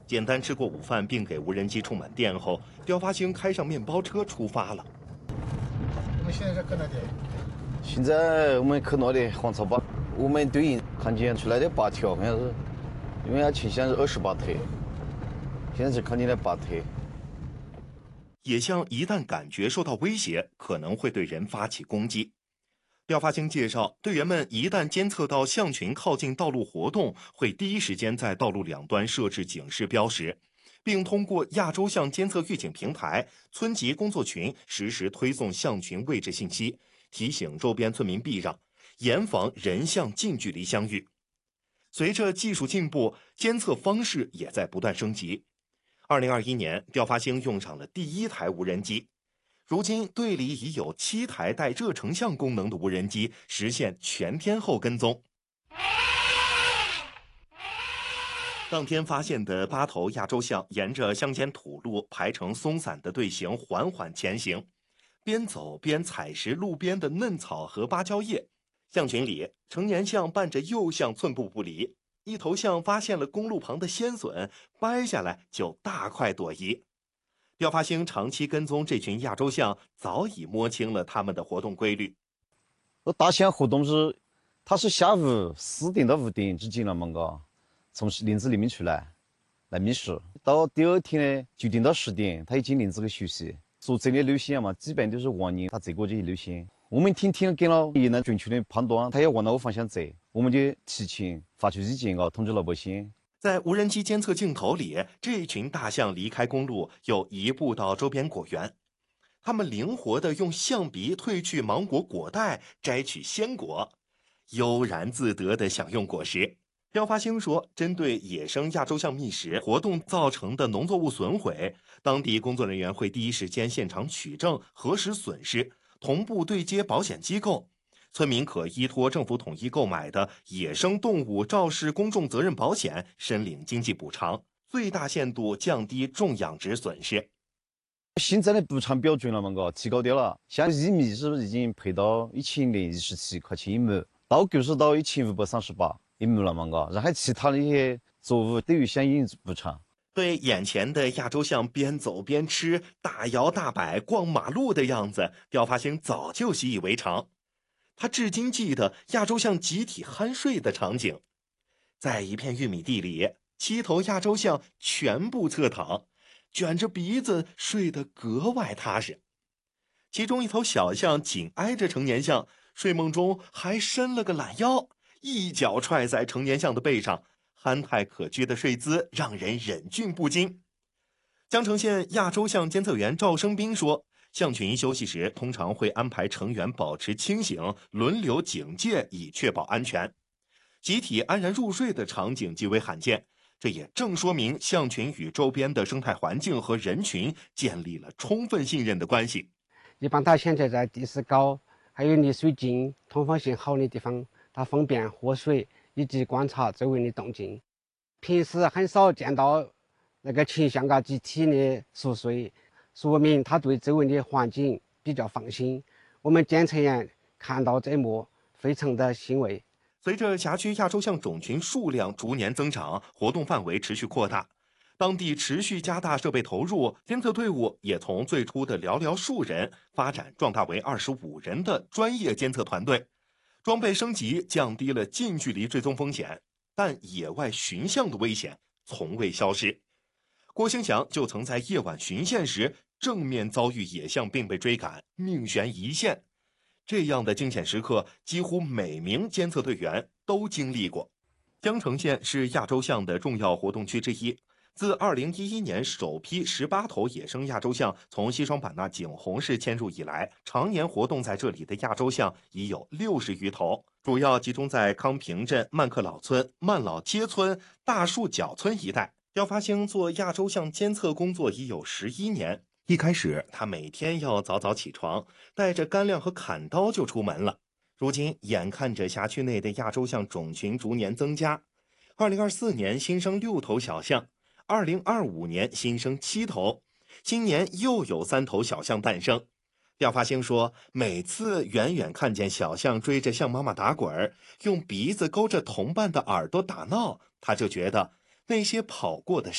简单吃过午饭，并给无人机充满电后，刁发兴开上面包车出发了。 我们现在是搁哪里？ 现在我们去那里黄草坝，我们对应看见出来的8条，好像是，因为它倾向是28特，现在是看见了8特。 野象一旦感觉受到威胁，可能会对人发起攻击。刁发兴介绍，队员们一旦监测到象群靠近道路活动，会第一时间在道路两端设置警示标识，并通过亚洲象监测预警平台、村级工作群实时推送象群位置信息，提醒周边村民避让，严防人象近距离相遇。随着技术进步，监测方式也在不断升级。2021年，刁发兴用上了第1台无人机。如今，队里已有7台带热成像功能的无人机实现全天候跟踪。当天发现的8头亚洲象沿着乡间土路排成松散的队形缓缓前行，边走边采食路边的嫩草和芭蕉叶。象群里，成年象伴着幼象寸步不离。一头象发现了公路旁的鲜笋，掰下来就大快朵颐。刁发兴长期跟踪这群亚洲象，早已摸清了它们的活动规律。 大象活动是，它是下午4点到5点之间了嘛，从林子里面出来觅食，到第2天呢9点到10点，它已经林子里休息。所走的路线嘛，基本都是往年它走过这些路线。我们天天跟了也能准确的判断它要往哪个方向走，我们就提前发出意见通知老百姓。 在无人机监测镜头里，这群大象离开公路，又移步到周边果园。它们灵活地用象鼻褪去芒果果带，摘取鲜果，悠然自得地享用果实。刁发兴说，针对野生亚洲象觅食活动造成的农作物损毁，当地工作人员会第一时间现场取证，核实损失，同步对接保险机构。村民可依托政府统一购买的野生动物肇事公众责任保险申领经济补偿，最大限度降低种养殖损失。 现在的补偿标准了嘛，提高掉了，像薏米是不是已经赔到1017块钱一亩，稻谷是到1538一亩了嘛，然后其他的一些作物都有相应补偿。 对眼前的亚洲象边走边吃、大摇大摆逛马路的样子，刁发兴早就习以为常。他至今记得亚洲象集体酣睡的场景，在一片玉米地里，7头亚洲象全部侧躺，卷着鼻子睡得格外踏实。其中一头小象紧挨着成年象，睡梦中还伸了个懒腰，一脚踹在成年象的背上，憨态可掬的睡姿让人忍俊不禁。江城县亚洲象监测员赵生斌说，象群休息时通常会安排成员保持清醒，轮流警戒，以确保安全。集体安然入睡的场景极为罕见，这也正说明象群与周边的生态环境和人群建立了充分信任的关系。 一般它现在在地势高，还有离水近、通风性好的地方，它方便喝水以及观察周围的动静。平时很少见到那个群象集体的熟睡，说明它对周围的环境比较放心。我们监测员看到这一幕，非常的欣慰。 随着辖区亚洲象种群数量逐年增长，活动范围持续扩大，当地持续加大设备投入，监测队伍也从最初的寥寥数人发展壮大为25人的专业监测团队。装备升级降低了近距离追踪风险，但野外巡象的危险从未消失。郭兴祥就曾在夜晚巡线时正面遭遇野象并被追赶，命悬一线。这样的惊险时刻，几乎每名监测队员都经历过。江城县是亚洲象的重要活动区之一。自2011年首批18头野生亚洲象从西双版纳景洪市迁入以来，常年活动在这里的亚洲象已有60余头，主要集中在康平镇、曼克老村、曼老街村、大树角村一带。刁发兴做亚洲象监测工作已有11年。一开始，他每天要早早起床，带着干粮和砍刀就出门了。如今，眼看着辖区内的亚洲象种群逐年增加，2024年新生6头小象，2025年新生7头，今年又有3头小象诞生。廖发兴说，每次远远看见小象追着象妈妈打滚，用鼻子勾着同伴的耳朵打闹，他就觉得那些跑过的